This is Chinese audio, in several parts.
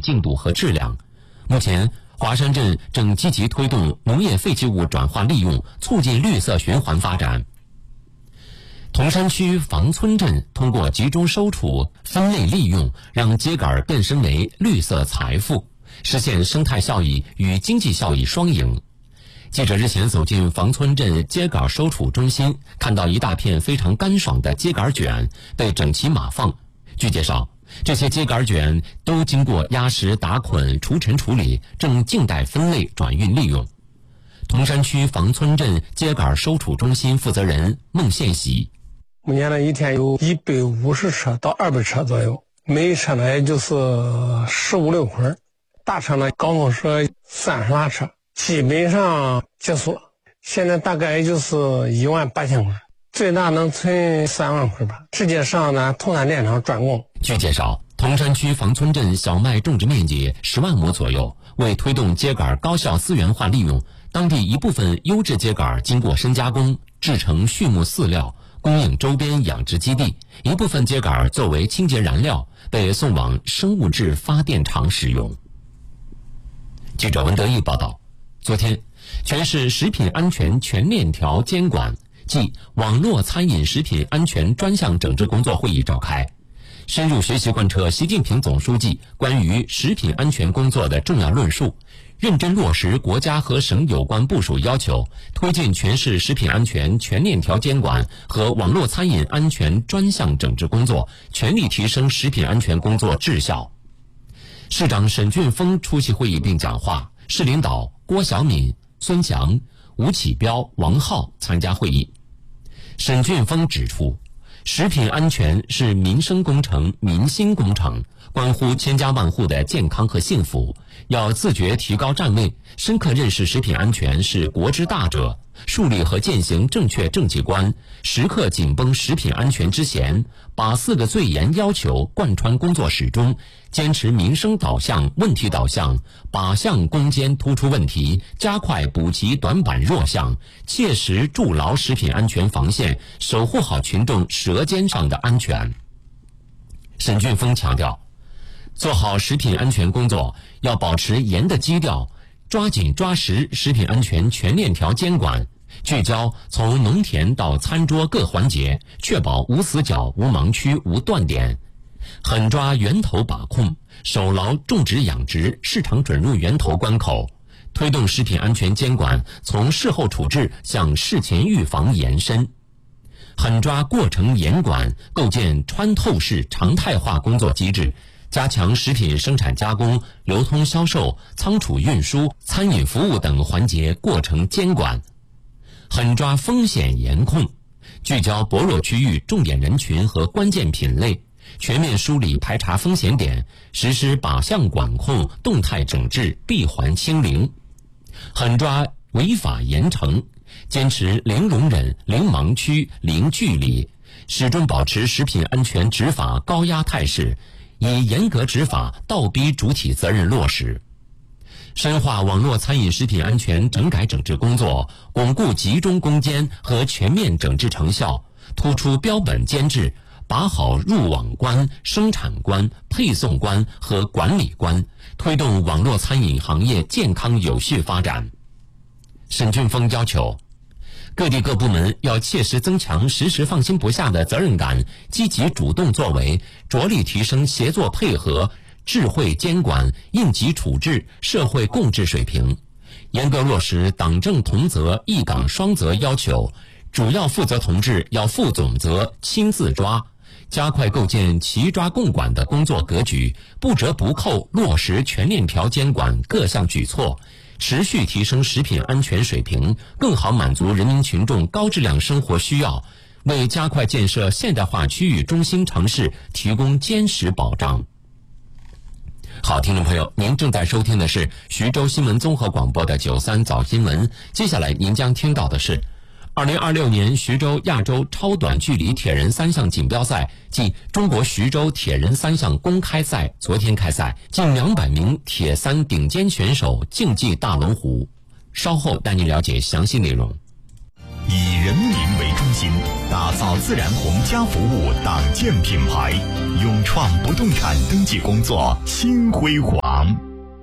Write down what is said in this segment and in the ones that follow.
进度和质量。目前，华山镇正积极推动农业废弃物转化利用，促进绿色循环发展。铜山区房村镇通过集中收储、分类利用，让秸秆变身为绿色财富，实现生态效益与经济效益双赢。记者日前走进房村镇秸秆收储中心，看到一大片非常干爽的秸秆卷被整齐码放。据介绍，这些秸秆卷都经过压实、打捆、除尘处理，正静待分类转运利用。铜山区房村镇秸秆收储中心负责人孟献喜： 目前呢，一天有150车到200车左右，每车呢也就是15、16捆，大车呢高峰车30拉车，基本上结束了。现在大概也就是18000捆，最大能存3万捆吧。世界上呢，铜山电厂专供。 据介绍，铜山区房村镇小麦种植面积10万亩左右，为推动秸秆高效资源化利用，当地一部分优质秸秆经过深加工，制成畜牧饲料，供应周边养殖基地；一部分秸秆作为清洁燃料，被送往生物质发电厂使用。记者文德义报道，昨天，全市食品安全全链条监管暨网络餐饮食品安全专项整治工作会议召开，深入学习贯彻习近平总书记关于食品安全工作的重要论述，认真落实国家和省有关部署要求，推进全市食品安全全链条监管和网络餐饮安全专项整治工作，全力提升食品安全工作质效。市长沈俊峰出席会议并讲话，市领导郭晓敏、孙强、吴启彪、王浩参加会议。沈俊峰指出，食品安全是民生工程、民心工程，关乎千家万户的健康和幸福，要自觉提高站位，深刻认识食品安全是国之大者，树立和践行正确政绩观，时刻紧绷食品安全之弦，把4个最严要求贯穿工作始终，坚持民生导向、问题导向，靶向攻坚突出问题，加快补齐短板弱项，切实筑牢食品安全防线，守护好群众舌尖上的安全。沈俊峰强调，做好食品安全工作要保持严的基调，抓紧抓实食品安全全链条监管，聚焦从农田到餐桌各环节，确保无死角、无盲区、无断点，狠抓源头把控，守牢种植养殖、市场准入源头关口，推动食品安全监管从事后处置向事前预防延伸，狠抓过程严管，构建穿透式常态化工作机制，加强食品生产加工、流通销售、仓储运输、餐饮服务等环节过程监管，狠抓风险严控，聚焦薄弱区域、重点人群和关键品类，全面梳理排查风险点，实施靶向管控、动态整治、闭环清零，狠抓违法严惩，坚持零容忍、零盲区、零距离，始终保持食品安全执法高压态势，以严格执法倒逼主体责任落实，深化网络餐饮食品安全整改整治工作，巩固集中攻坚和全面整治成效，突出标本兼治，把好入网关、生产关、配送关和管理关，推动网络餐饮行业健康有序发展。沈俊峰要求，各地各部门要切实增强时时放心不下的责任感，积极主动作为，着力提升协作配合、智慧监管、应急处置、社会共治水平，严格落实党政同责、一岗双责要求，主要负责同志要负总责、亲自抓，加快构建齐抓共管的工作格局，不折不扣落实全链条监管各项举措，持续提升食品安全水平，更好满足人民群众高质量生活需要，为加快建设现代化区域中心城市提供坚实保障。好，听众朋友，您正在收听的是徐州新闻综合广播的93早新闻，接下来您将听到的是2026年徐州亚洲超短距离铁人3项锦标赛暨中国徐州铁人3项公开赛昨天开赛，近200名铁三顶尖选手竞技大龙湖。稍后带您了解详细内容。 以人民为中心， 打造自然红家服务党建品牌，勇创不动产登记工作新辉煌。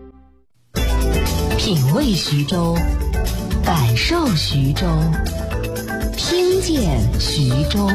品味徐州，感受徐州，听见徐州。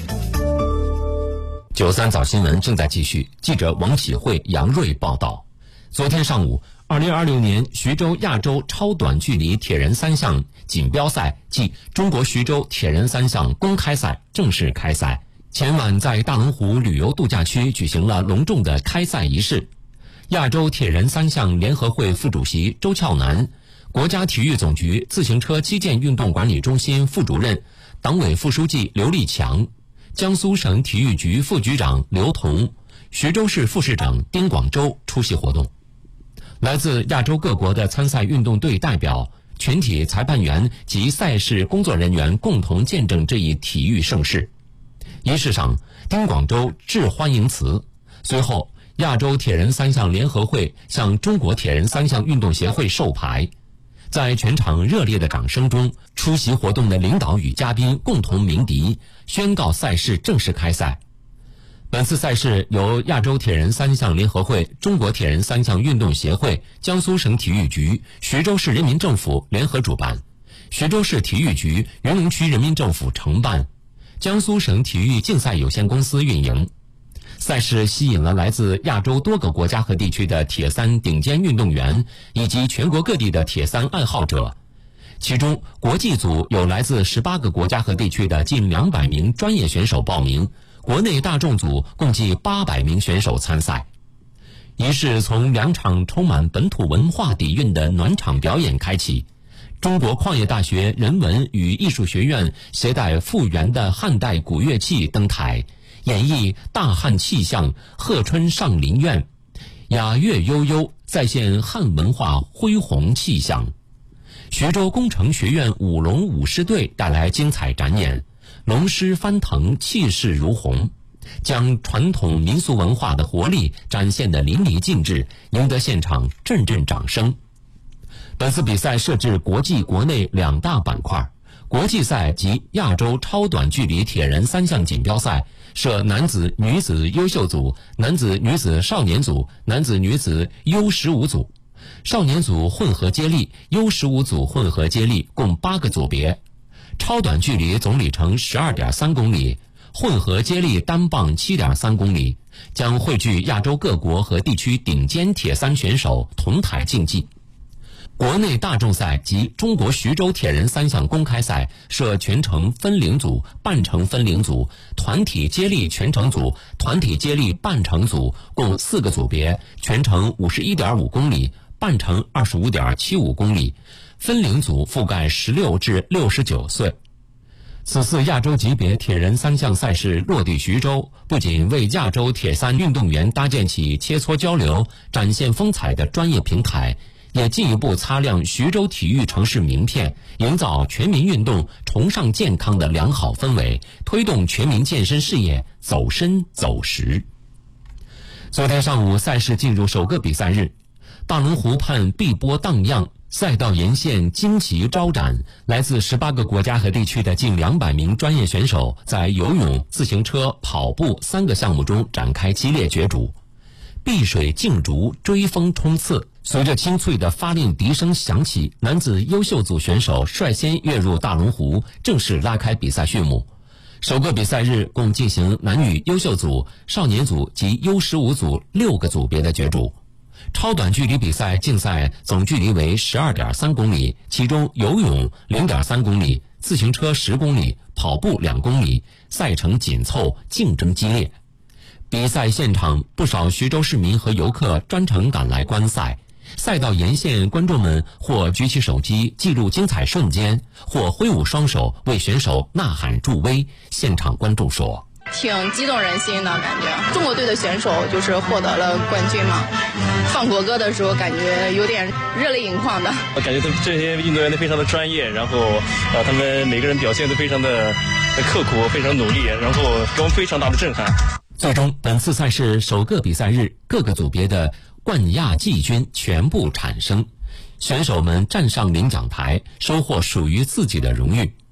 93早新闻正在继续，记者王启慧、杨瑞报道。昨天上午，2026年徐州亚洲超短距离铁人三项锦标赛暨中国徐州铁人三项公开赛正式开赛。前晚在大龙湖旅游度假区举行了隆重的开赛仪式。亚洲铁人三项联合会副主席周翘南、国家体育总局自行车击剑运动管理中心副主任、党委副书记刘立强、江苏省体育局副局长刘彤、徐州市副市长丁广洲出席活动。来自亚洲各国的参赛运动队代表、全体裁判员及赛事工作人员共同见证这一体育盛事。仪式上，丁广洲致欢迎词。随后，亚洲铁人三项联合会向中国铁人三项运动协会授牌。在全场热烈的掌声中，出席活动的领导与嘉宾共同鸣笛，宣告赛事正式开赛。本次赛事由亚洲铁人三项联合会、中国铁人三项运动协会、江苏省体育局、徐州市人民政府联合主办，徐州市体育局、云龙区人民政府承办，江苏省体育竞赛有限公司运营。赛事吸引了来自亚洲多个国家和地区的铁三顶尖运动员以及全国各地的铁三爱好者，其中国际组有来自18个国家和地区的近200名专业选手报名，国内大众组共计800名选手参赛。仪式从2场充满本土文化底蕴的暖场表演开启。中国矿业大学人文与艺术学院携带复原的汉代古乐器登台，演绎大汉气象，贺春上林苑，雅乐悠悠，再现汉文化恢宏气象。徐州工程学院舞龙舞狮队带来精彩展演，龙狮翻腾，气势如虹，将传统民俗文化的活力展现得淋漓尽致，赢得现场阵阵掌声。本次比赛设置国际国内2大板块，国际赛及亚洲超短距离铁人三项锦标赛设男子、女子优秀组、男子、女子少年组、男子、女子 U15 组、少年组混合接力、U15 组混合接力共8个组别。超短距离总里程 12.3 公里，混合接力单棒 7.3 公里，将汇聚亚洲各国和地区顶尖铁三选手同台竞技。国内大众赛及中国徐州铁人三项公开赛设全程分龄组、半程分龄组、团体接力全程组、团体接力半程组共4个组别，全程 51.5 公里，半程 25.75 公里，分龄组覆盖16至69岁。此次亚洲级别铁人三项赛事落地徐州，不仅为亚洲铁三运动员搭建起切磋交流、展现风采的专业平台，也进一步擦亮徐州体育城市名片，营造全民运动、崇尚健康的良好氛围，推动全民健身事业走深走实。昨天上午，赛事进入首个比赛日，大龙湖畔碧波荡漾，赛道沿线旌旗招展，来自18个国家和地区的近200名专业选手在游泳、自行车、跑步3个项目中展开激烈角逐。碧水竞逐，追风冲刺，随着清脆的发令笛声响起，男子优秀组选手率先跃入大龙湖，正式拉开比赛序幕。首个比赛日共进行男女优秀组、少年组及 U15 组6个组别的角逐。超短距离比赛竞赛总距离为 12.3 公里，其中游泳 0.3 公里，自行车10公里，跑步2公里，赛程紧凑，竞争激烈。比赛现场，不少徐州市民和游客专程赶来观赛。赛道沿线观众们或举起手机记录精彩瞬间，或挥舞双手为选手呐喊助威。现场观众说：“ 挺激动人心的感觉，中国队的选手就是获得了冠军嘛。放国歌的时候，感觉有点热泪盈眶的。 我感觉这些运动员都非常的专业，然后他们每个人表现都非常的刻苦，非常努力，然后给我们非常大的震撼。” 最终，本次赛事首个比赛日，各个组别的冠亚季军全部产生，选手们站上领奖台，收获属于自己的荣誉。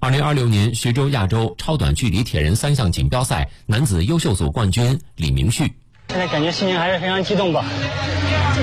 2026年徐州亚洲超短距离铁人3项锦标赛男子优秀组冠军李明旭。 现在感觉心情还是非常激动吧。